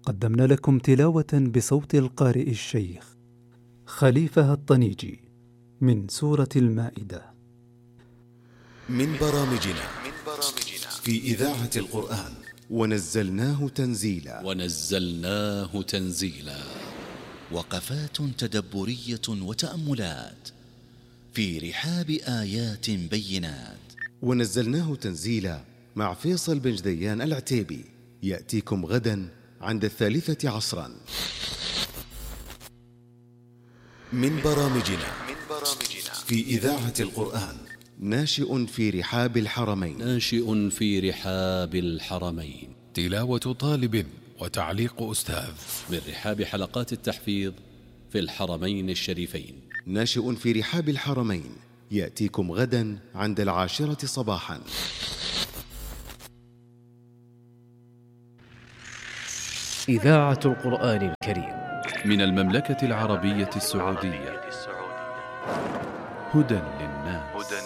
قدمنا لكم تلاوة بصوت القارئ الشيخ خليفة الطنيجي من سورة المائدة. من برامجنا في إذاعة القرآن ونزلناه تنزيلا وقفات تدبرية وتأملات في رحاب آيات بينات. ونزلناه تنزيلا مع فيصل بن جديان العتيبي، يأتيكم غدا عند 3 عصرا. من برامجنا في إذاعة القرآن ناشئ في رحاب الحرمين، تلاوة طالب وتعليق أستاذ من رحاب حلقات التحفيظ في الحرمين الشريفين. ناشئ في رحاب الحرمين، يأتيكم غدا عند 10 صباحا. إذاعة القرآن الكريم من المملكة العربية السعودية، هدى للناس.